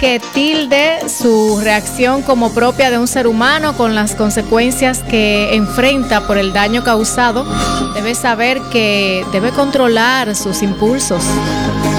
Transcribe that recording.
que tilde su reacción como propia de un ser humano con las consecuencias que enfrenta por el daño causado, debe saber que debe controlar sus impulsos.